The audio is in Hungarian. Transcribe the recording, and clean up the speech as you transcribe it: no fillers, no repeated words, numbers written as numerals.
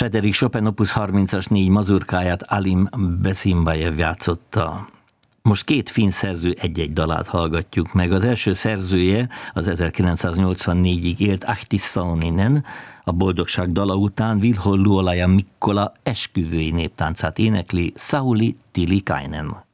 Frédéric Chopin opus 30-as 4 mazurkáját Alim Besimbajev játszotta. Most két finn szerző egy-egy dalát hallgatjuk meg. Az első szerzője az 1984-ig élt Ahti Saoninen, a Boldogság dala után Vilho Luolaja Mikkola esküvői néptáncát énekli Sauli Tilikainen.